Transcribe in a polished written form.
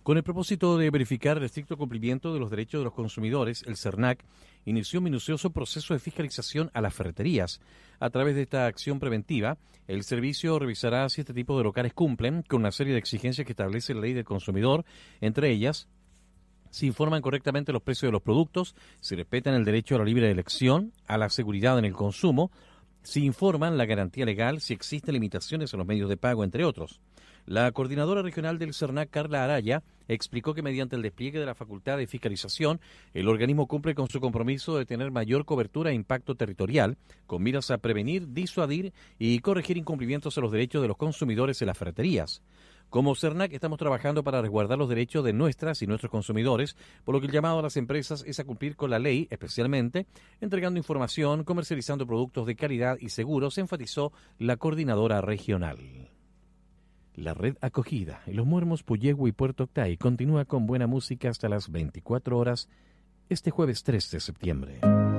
Con el propósito de verificar el estricto cumplimiento de los derechos de los consumidores, el CERNAC inició un minucioso proceso de fiscalización a las ferreterías. A través de esta acción preventiva, el servicio revisará si este tipo de locales cumplen con una serie de exigencias que establece la ley del consumidor, entre ellas si informan correctamente los precios de los productos, si respetan el derecho a la libre elección, a la seguridad en el consumo, si informan la garantía legal, si existen limitaciones en los medios de pago, entre otros. La coordinadora regional del CERNAC, Carla Araya, explicó que mediante el despliegue de la facultad de fiscalización, el organismo cumple con su compromiso de tener mayor cobertura e impacto territorial, con miras a prevenir, disuadir y corregir incumplimientos a los derechos de los consumidores en las ferreterías. Como CERNAC estamos trabajando para resguardar los derechos de nuestras y nuestros consumidores, por lo que el llamado a las empresas es a cumplir con la ley, especialmente entregando información, comercializando productos de calidad y seguros, enfatizó la coordinadora regional. La red acogida en Los Muermos, Puyehue y Puerto Octay continúa con buena música hasta las 24 horas este jueves 3 de septiembre.